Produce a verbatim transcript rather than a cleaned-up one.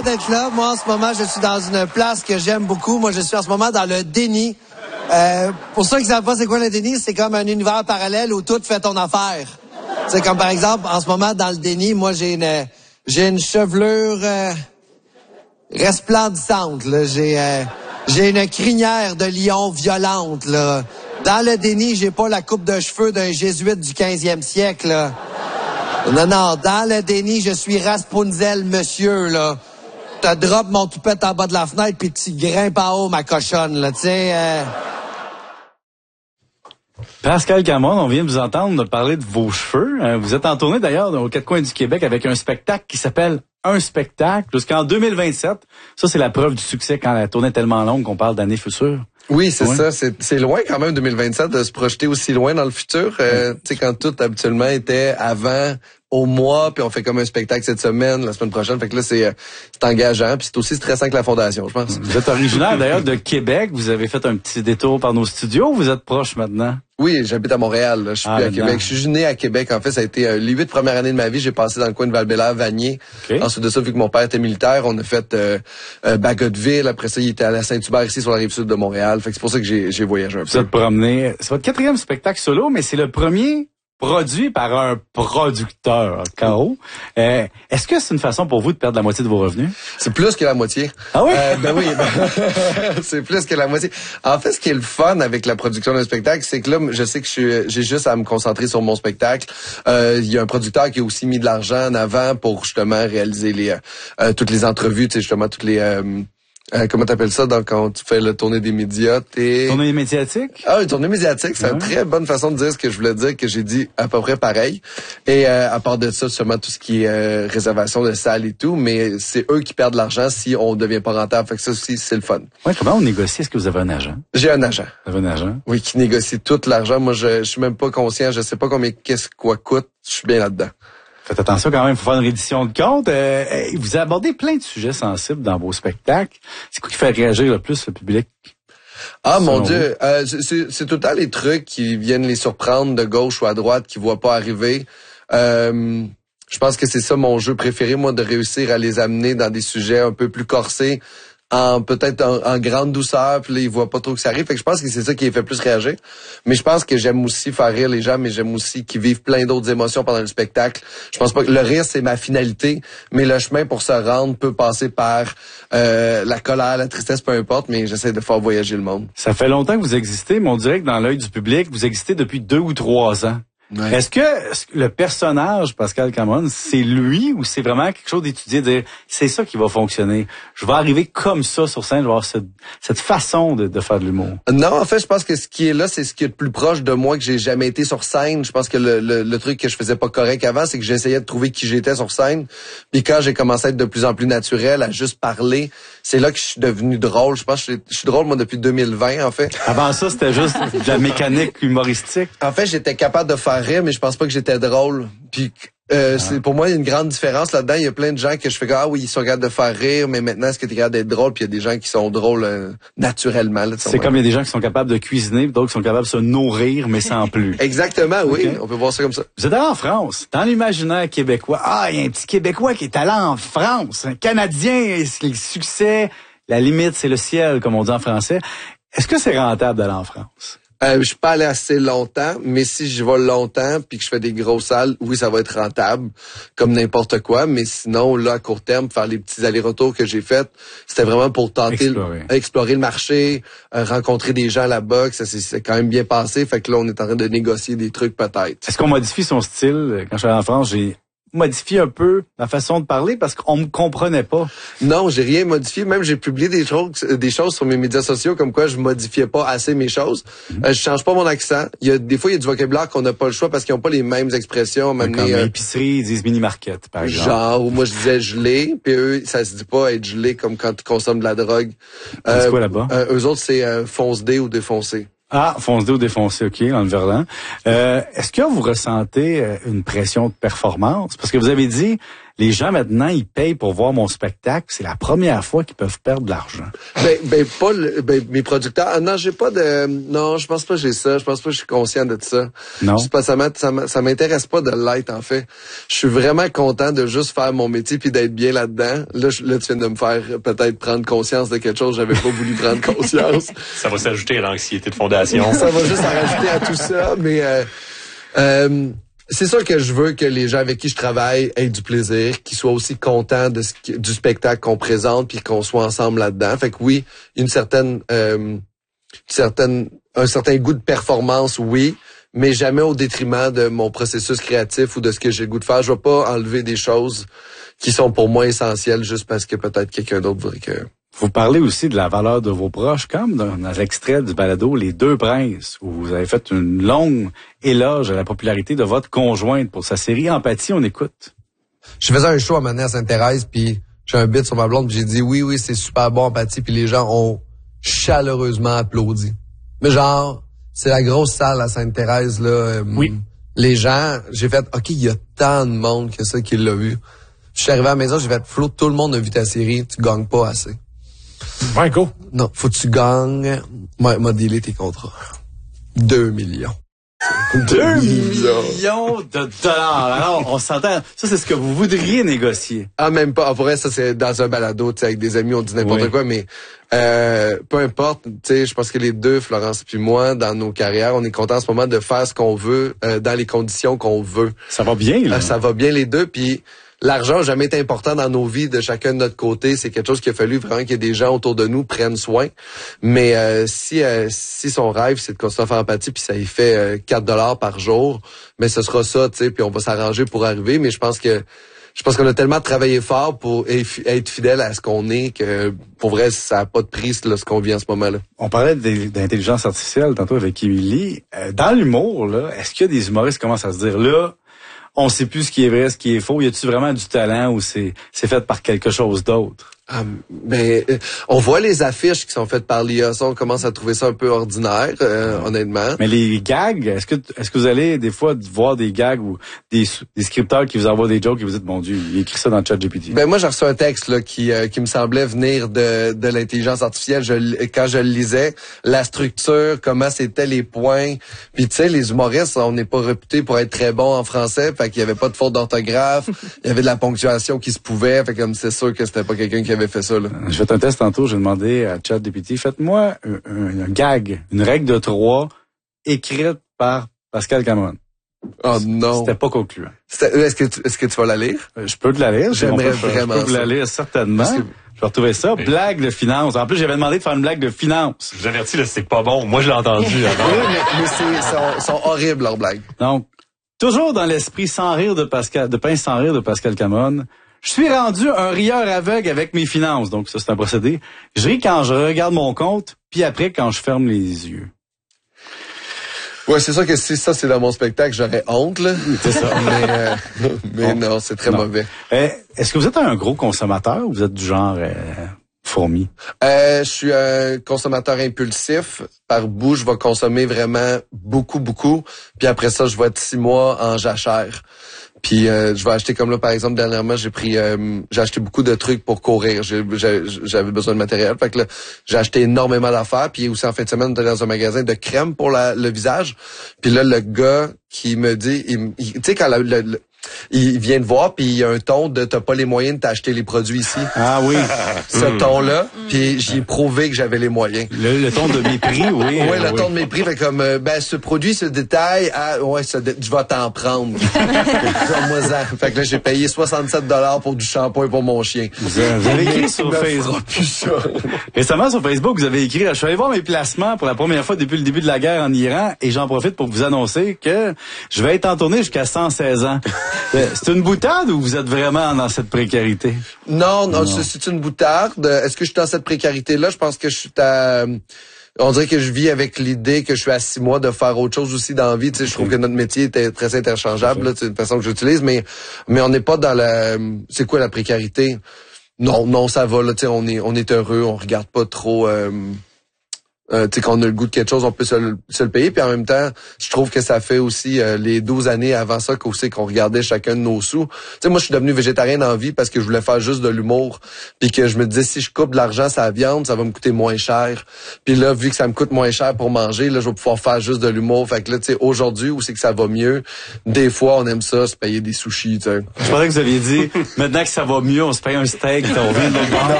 content d'être là. Moi, en ce moment, je suis dans une place que j'aime beaucoup. Moi, je suis en ce moment dans le déni. Euh, pour ceux qui ne savent pas c'est quoi le déni, c'est comme un univers parallèle où tout fait ton affaire. C'est comme, par exemple, en ce moment, dans le déni, moi, j'ai une, j'ai une chevelure euh, resplendissante. Là. J'ai, euh, j'ai une crinière de lion violente. Là. Dans le déni, j'ai pas la coupe de cheveux d'un jésuite du quinzième siècle. Là. Non, non, dans le déni, je suis Rapunzel, monsieur, là. Te drop mon toupette en bas de la fenêtre puis tu grimpes en haut, ma cochonne, là, tu sais. Euh... Pascal Cameron, on vient de vous entendre parler de vos cheveux. Vous êtes en tournée, d'ailleurs, aux quatre coins du Québec avec un spectacle qui s'appelle Un spectacle, jusqu'en deux mille vingt-sept. Ça, c'est la preuve du succès quand la tournée est tellement longue qu'on parle d'années futures. Oui, c'est ouais. ça. C'est, c'est loin quand même, deux mille vingt-sept, de se projeter aussi loin dans le futur. Euh, tu sais, quand tout habituellement était avant, au mois, puis on fait comme un spectacle cette semaine, la semaine prochaine. Fait que là, c'est, c'est engageant, puis c'est aussi stressant que la Fondation, je pense. Vous êtes originaire d'ailleurs de Québec. Vous avez fait un petit détour par nos studios. Vous êtes proche maintenant? Oui, j'habite à Montréal. Là. Je suis ah, plus à maintenant. Québec. Je suis né à Québec. En fait, ça a été euh, les huit premières années de ma vie. J'ai passé dans le coin de Val-Bélair, Vanier. Okay. Ensuite de ça, vu que mon père était militaire, on a fait euh, euh, Bagotville. Après ça, il était à la Saint-Hubert, ici, sur la rive sud de Montréal. Fait que c'est pour ça que j'ai, j'ai voyagé un peu. Vous êtes promené. C'est votre quatrième spectacle solo, mais c'est le premier produit par un producteur, Caro. Euh, est-ce que c'est une façon pour vous de perdre la moitié de vos revenus? C'est plus que la moitié. Ah oui? Euh, ben oui, ben, c'est plus que la moitié. En fait, ce qui est le fun avec la production d'un spectacle, c'est que là, je sais que je suis, j'ai juste à me concentrer sur mon spectacle. Euh, il y a un producteur qui a aussi mis de l'argent en avant pour justement réaliser les euh, toutes les entrevues, tu sais, justement toutes les... Euh, Euh, comment t'appelles ça donc quand tu fais la tournée des médias? T'es... Tournée médiatique? Ah, une tournée médiatique, c'est ouais. une très bonne façon de dire ce que je voulais dire, que j'ai dit à peu près pareil. Et euh, à part de ça, sûrement tout ce qui est euh, réservation de salles et tout, mais c'est eux qui perdent l'argent si on devient pas rentable. Fait que ça aussi, c'est le fun. Ouais, comment on négocie? Est-ce que vous avez un agent? J'ai un agent. Vous avez un agent? Oui, qui négocie tout l'argent. Moi, je, je suis même pas conscient, je sais pas combien qu'est-ce quoi coûte. Je suis bien là-dedans. Faites attention quand même, il faut faire une reddition de compte. Euh, vous abordez plein de sujets sensibles dans vos spectacles. C'est quoi qui fait réagir le plus le public? Ah mon Dieu, euh, c'est, c'est tout le temps les trucs qui viennent les surprendre de gauche ou à droite, qui voient pas arriver. Euh, je pense que c'est ça mon jeu préféré, moi, de réussir à les amener dans des sujets un peu plus corsés, en peut-être en, en grande douceur, puis là, ils voient pas trop que ça arrive. Fait que je pense que c'est ça qui les fait plus réagir. Mais je pense que j'aime aussi faire rire les gens, mais j'aime aussi qu'ils vivent plein d'autres émotions pendant le spectacle. Je pense pas que le rire, c'est ma finalité, mais le chemin pour se rendre peut passer par euh, la colère, la tristesse, peu importe, mais j'essaie de faire voyager le monde. Ça fait longtemps que vous existez, mais on dirait que dans l'œil du public, vous existez depuis deux ou trois ans. Ouais. Est-ce que le personnage, Pascal Cameron, c'est lui ou c'est vraiment quelque chose d'étudié, de dire c'est ça qui va fonctionner? Je vais arriver comme ça sur scène, je vais avoir cette, cette façon de, de faire de l'humour. Non, en fait, je pense que ce qui est là, c'est ce qui est le plus proche de moi, que j'ai jamais été sur scène. Je pense que le, le, le truc que je faisais pas correct avant, c'est que j'essayais de trouver qui j'étais sur scène. Puis quand j'ai commencé à être de plus en plus naturel, à juste parler, c'est là que je suis devenu drôle. Je pense que je suis, je suis drôle, moi, depuis deux mille vingt, en fait. Avant ça, c'était juste de la mécanique humoristique. En fait, j'étais capable de faire rire, mais je pense pas que j'étais drôle. Puis euh, ah. c'est pour moi il y a une grande différence là-dedans. Il y a plein de gens que je fais ah oui, ils sont capables de faire rire, mais maintenant est-ce que tu es capable d'être drôle? Puis il y a des gens qui sont drôles euh, naturellement. Là, c'est comme il y a des gens qui sont capables de cuisiner, d'autres qui sont capables de se nourrir, mais sans plus. Exactement, oui. Okay. On peut voir ça comme ça. Vous êtes allé en France, dans l'imaginaire québécois. Ah, il y a un petit Québécois qui est allé en France, un Canadien, le succès, la limite c'est le ciel, comme on dit en français. Est-ce que c'est rentable d'aller en France? Euh, je suis pas allé assez longtemps, mais si je vais longtemps puis que je fais des grosses salles, oui, ça va être rentable, comme n'importe quoi. Mais sinon, là, à court terme, faire les petits allers-retours que j'ai faits, c'était vraiment pour tenter explorer, le, explorer le marché, euh, rencontrer des gens là-bas, que ça s'est, c'est quand même bien passé. Fait que là, on est en train de négocier des trucs peut-être. Est-ce qu'on modifie son style? Quand je suis allé en France, j'ai modifié un peu ma façon de parler parce qu'on me comprenait pas. Non, j'ai rien modifié. Même j'ai publié des choses, des choses sur mes médias sociaux comme quoi je modifiais pas assez mes choses. Mm-hmm. Euh, je change pas mon accent. Il y a des fois il y a du vocabulaire qu'on n'a pas le choix parce qu'ils ont pas les mêmes expressions. Même comme les, euh, épicerie, ils disent mini market par exemple. Genre où moi je disais gelé, puis eux ça se dit pas être gelé comme quand tu consommes de la drogue. Euh, c'est quoi là-bas? Euh, eux autres c'est euh, fonce-dé ou défoncé. Ah, fonce-dé ou défoncé, OK, dans le verlan. Euh, est-ce que vous ressentez une pression de performance? Parce que vous avez dit, les gens maintenant, ils payent pour voir mon spectacle. C'est la première fois qu'ils peuvent perdre de l'argent. Ben, ben pas le, ben, mes producteurs. Ah, non, j'ai pas de. Non, je pense pas que j'ai ça. Je pense pas que je suis conscient de ça. Non. Je sais pas, ça ça m'intéresse pas de l'être en fait. Je suis vraiment content de juste faire mon métier puis d'être bien là-dedans. Là, je, là, tu viens de me faire peut-être prendre conscience de quelque chose. J'avais pas voulu prendre conscience. Ça va s'ajouter à l'anxiété de fondation. Ça va juste en rajouter à tout ça, mais. Euh, euh, c'est sûr que je veux que les gens avec qui je travaille aient du plaisir, qu'ils soient aussi contents de ce qui, du spectacle qu'on présente, puis qu'on soit ensemble là-dedans. Fait que oui, une certaine, euh, une certaine, un certain goût de performance, oui, mais jamais au détriment de mon processus créatif ou de ce que j'ai le goût de faire. Je vais pas enlever des choses qui sont pour moi essentielles juste parce que peut-être quelqu'un d'autre voudrait que... Vous parlez aussi de la valeur de vos proches, comme dans, dans l'extrait du balado Les Deux Princes, où vous avez fait une longue éloge à la popularité de votre conjointe pour sa série Empathie. On écoute. Je faisais un show à un moment donné à Sainte-Thérèse, puis j'ai un bit sur ma blonde, puis j'ai dit oui, oui, c'est super bon Empathie, puis les gens ont chaleureusement applaudi. Mais genre, c'est la grosse salle à Sainte-Thérèse, là. Euh, oui. Les gens, j'ai fait, OK, il y a tant de monde que ça qui l'a vu. Je suis arrivé à la maison, j'ai fait, Flo, tout le monde a vu ta série, tu gagnes pas assez. Ouais, go. Non, faut que tu gagnes. Moi, m'a dealé tes contrats. Deux millions. Deux millions de dollars. Alors, on s'entend. Ça, c'est ce que vous voudriez négocier. Ah, même pas. En vrai, ça, c'est dans un balado, tu sais, avec des amis, on dit n'importe oui. quoi, mais euh, peu importe. Tu sais, je pense que les deux, Florence puis moi, dans nos carrières, on est contents en ce moment de faire ce qu'on veut, euh, dans les conditions qu'on veut. Ça va bien, là. Euh, ça va bien les deux, puis l'argent n'a jamais été important dans nos vies de chacun de notre côté. C'est quelque chose qu'il a fallu vraiment que des gens autour de nous prennent soin. Mais euh, si euh, si son rêve, c'est de continuer à faire Empathie, puis ça y fait euh, quatre dollars par jour, mais ce sera ça, tu sais, puis on va s'arranger pour arriver. Mais je pense que je pense qu'on a tellement travaillé fort pour être fidèle à ce qu'on est que pour vrai, ça n'a pas de prix là, ce qu'on vit en ce moment-là. On parlait d'intelligence artificielle tantôt avec Émilie. Euh, dans l'humour, là, est-ce qu'il y a des humoristes qui commencent à se dire là, on sait plus ce qui est vrai, ce qui est faux. Y a-tu vraiment du talent ou c'est c'est fait par quelque chose d'autre? Ah, ben, on voit les affiches qui sont faites par l'I A. Ça, on commence à trouver ça un peu ordinaire, euh, honnêtement. Mais les gags, est-ce que est-ce que vous allez des fois voir des gags ou des, des scripteurs qui vous envoient des jokes et vous dites, mon Dieu, il écrit ça dans le chat G P T? Ben moi, j'ai reçu un texte là qui euh, qui me semblait venir de de l'intelligence artificielle. Je, quand je le lisais, la structure, comment c'était les points. Puis tu sais, les humoristes, on n'est pas réputés pour être très bons en français. Fait qu'il y avait pas de faute d'orthographe. Il y avait de la ponctuation qui se pouvait. Fait comme c'est sûr que c'était pas quelqu'un qui avait fait ça, là. J'ai fait un test tantôt, j'ai demandé à ChatGPT, faites-moi un, un, un gag, une règle de trois écrite par Pascal Cameron. Oh non. C'était pas concluant. Est-ce que tu, est-ce que tu vas la lire? Je peux te la lire. J'aimerais peut, vraiment Je peux vous la lire certainement. Que... Je vais retrouver ça. Mais... Blague de finance. En plus, j'avais demandé de faire une blague de finance. Je vous avertis, là, c'est pas bon. Moi, je l'ai entendu. Oui, mais, mais c'est, sont, sont horribles, leurs blagues. Donc, toujours dans l'esprit sans rire de Pascal, de pince sans rire de Pascal Cameron, je suis rendu un rieur aveugle avec mes finances. Donc, ça, c'est un procédé. Je ris quand je regarde mon compte, puis après, quand je ferme les yeux. Ouais, c'est sûr que si ça, c'est dans mon spectacle, j'aurais honte, là. C'est ça. mais euh, mais non, c'est très non. mauvais. Euh, est-ce que vous êtes un gros consommateur ou vous êtes du genre euh, fourmi? Euh, je suis un consommateur impulsif. Par bout, je vais consommer vraiment beaucoup, beaucoup. Puis après ça, je vais être six mois en jachère. Puis euh, je vais acheter comme là, par exemple, dernièrement, j'ai pris euh, j'ai acheté beaucoup de trucs pour courir. J'ai, j'ai, j'avais besoin de matériel. Fait que là, j'ai acheté énormément d'affaires. Puis aussi en fin de semaine, on était dans un magasin de crème pour la, le visage. Puis là, le gars qui me dit, il, il, tu sais, quand le, le, le il vient de voir, puis il y a un ton de t'as pas les moyens de t'acheter les produits ici. Ah oui. Ce mmh. ton-là, puis j'ai prouvé que j'avais les moyens. Le, le ton de mépris, oui. Oui, euh, le oui. ton de mépris, fait comme, euh, ben, ce produit, ce détail, ah, ouais, ce dé- je vais t'en prendre. Moi, ça. Fait que là, j'ai payé soixante-sept dollars pour du shampoing pour mon chien. Vous avez, vous avez écrit sur Facebook. Récemment, sur Facebook, vous avez écrit, je suis allé voir mes placements pour la première fois depuis le début de la guerre en Iran, et j'en profite pour vous annoncer que je vais être en tournée jusqu'à cent seize ans. C'est une boutade ou vous êtes vraiment dans cette précarité? Non, non, non. C'est, c'est une boutade. Est-ce que je suis dans cette précarité-là? Je pense que je suis à... On dirait que je vis avec l'idée que je suis à six mois de faire autre chose aussi dans la vie. Tu sais, je trouve que notre métier est très interchangeable, là, c'est une façon que j'utilise, mais mais on n'est pas dans la... C'est quoi la précarité? Non, non, ça va, là, tu sais, on est, on est heureux, on regarde pas trop... Euh... Euh, tu sais, qu'on a le goût de quelque chose, on peut se le, se le payer. Puis en même temps, je trouve que ça fait aussi euh, les douze années avant ça qu'aussi qu'on regardait chacun de nos sous. Tu sais, moi, je suis devenu végétarien dans la vie parce que je voulais faire juste de l'humour. Puis que je me disais, si je coupe de l'argent sur la viande, ça va me coûter moins cher. Puis là, vu que ça me coûte moins cher pour manger, là, je vais pouvoir faire juste de l'humour. Fait que là, tu sais, aujourd'hui, où c'est que ça va mieux, des fois, on aime ça, se payer des sushis, tu sais. Je pensais que vous aviez dit, maintenant que ça va mieux, on se paye un steak, on vient de le